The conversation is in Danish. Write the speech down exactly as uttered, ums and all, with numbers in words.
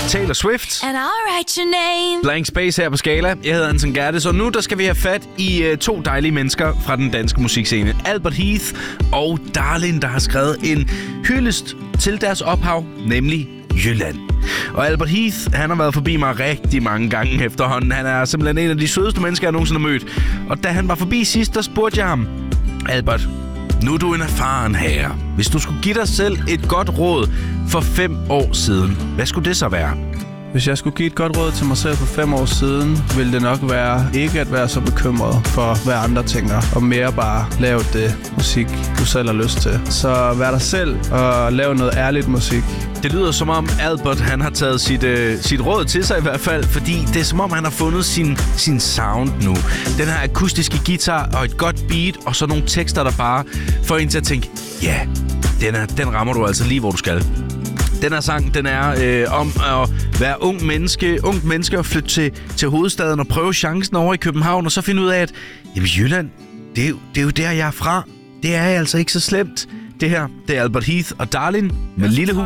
Taylor Swift. And I'll write your name. Blank Space her på Skala. Jeg hedder Anton Gerdes, og nu der skal vi have fat i uh, to dejlige mennesker fra den danske musikscene. Albert Heath og Darlin, der har skrevet en hyldest til deres ophav, nemlig Jylland. Og Albert Heath, han har været forbi mig rigtig mange gange efterhånden. Han er simpelthen en af de sødeste mennesker, jeg nogensinde har mødt. Og da han var forbi sidst, der spurgte jeg ham: Albert, nu er du en erfaren herre. Hvis du skulle give dig selv et godt råd for fem år siden, hvad skulle det så være? Hvis jeg skulle give et godt råd til mig selv for fem år siden, ville det nok være ikke at være så bekymret for, hvad andre tænker, og mere bare lave det musik, du selv har lyst til. Så vær dig selv og lave noget ærligt musik. Det lyder som om Albert, han har taget sit, øh, sit råd til sig i hvert fald, fordi det er som om, han har fundet sin, sin sound nu. Den her akustiske guitar og et godt beat, og så nogle tekster, der bare får en til at tænke, ja, yeah, den, er, den rammer du altså lige, hvor du skal. Den her sang, den er øh, om at være ung menneske, ung menneske og flytte til, til hovedstaden og prøve chancen over i København, og så finde ud af, at jamen, Jylland, det er, jo, det er jo der, jeg er fra. Det er altså ikke så slemt. Det her, det er Albert Heath og Darlin med Lille Hus.